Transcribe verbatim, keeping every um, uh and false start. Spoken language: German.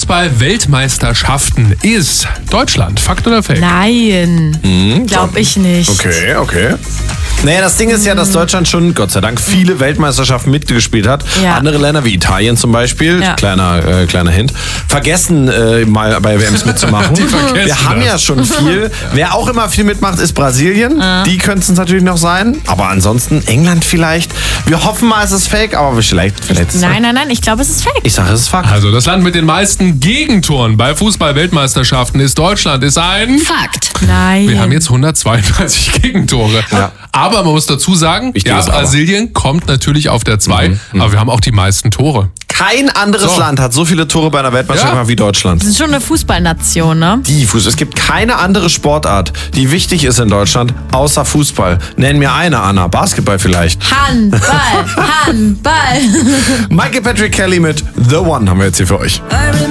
Fußball-Weltmeisterschaften ist Deutschland. Fakt oder Fake? Nein, Hm, glaube ich nicht. Okay, okay. Naja, das Ding ist ja, dass Deutschland schon, Gott sei Dank, viele Weltmeisterschaften mitgespielt hat. Ja. Andere Länder wie Italien zum Beispiel, Ja. kleiner, äh, kleiner Hint, vergessen äh, mal bei W Ms mitzumachen. Die vergessen Wir haben das. ja schon viel. Wer auch immer viel mitmacht, ist Brasilien. Die könnten es natürlich noch sein. Aber ansonsten England vielleicht. Wir hoffen mal, es ist Fake, aber vielleicht, vielleicht ist es Nein, nein, nein, ich glaube, es ist fake. Ich sage, es ist Fakt. Also das Land mit den meisten Gegentoren bei Fußball-Weltmeisterschaften ist Deutschland. Ist ein... Fakt. Nein. Wir haben jetzt hundertzweiunddreißig Gegentore. Ja. Aber man muss dazu sagen, Wichtiges ja, Aber. Brasilien kommt natürlich auf der zwei, Mhm, aber wir haben auch die meisten Tore. Kein anderes So. Land hat so viele Tore bei einer Weltmeisterschaft Ja. wie Deutschland. Das ist schon eine Fußballnation, ne? Die Fußball. Es gibt keine andere Sportart, die wichtig ist in Deutschland, außer Fußball. Nenn mir eine, Anna. Basketball vielleicht. Handball, Handball. Michael Patrick Kelly mit The One haben wir jetzt hier für euch.